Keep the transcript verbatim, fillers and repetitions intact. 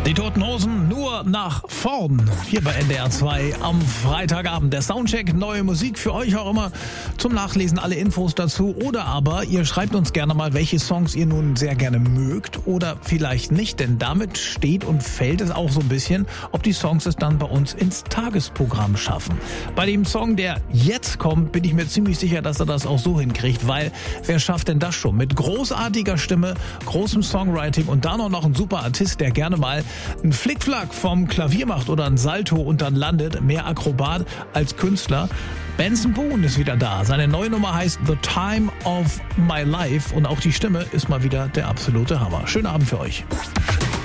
Die Toten Hosen nur nach vorn. Hier bei N D R zwei am Freitagabend. Der Soundcheck, neue Musik für euch auch immer zum Nachlesen, alle Infos dazu. Oder aber ihr schreibt uns gerne mal, welche Songs ihr nun sehr gerne mögt oder vielleicht nicht. Denn damit steht und fällt es auch so ein bisschen, ob die Songs es dann bei uns ins Tagesprogramm schaffen. Bei dem Song, der jetzt kommt, bin ich mir ziemlich sicher, dass er das auch so hinkriegt. Weil wer schafft denn das schon? Mit großartiger Stimme, großem Songwriting und dann auch noch ein super Artist, der gerne mal ein Flickflack vom Klavier macht oder ein Salto und dann landet. Mehr Akrobat als Künstler. Benson Boone ist wieder da. Seine neue Nummer heißt The Time of My Life und auch die Stimme ist mal wieder der absolute Hammer. Schönen Abend für euch.